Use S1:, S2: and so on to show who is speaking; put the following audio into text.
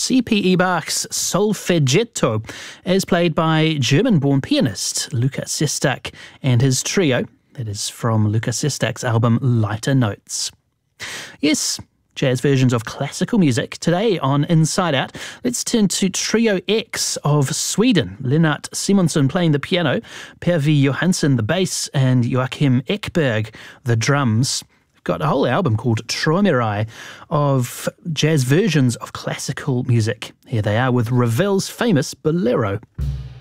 S1: C.P. Bach's Solfeggetto, as played by German-born pianist Luca Sestak and his trio. That is from Luca Sestak's album Lighter Notes. Yes, jazz versions of classical music. Today on Inside Out, let's turn to Trio X of Sweden. Lennart Simonsson playing the piano, Per-V Johansson the bass, and Joachim Ekberg the drums. We've got a whole album called Traumerei of jazz versions of classical music. Here they are with Ravel's famous Bolero.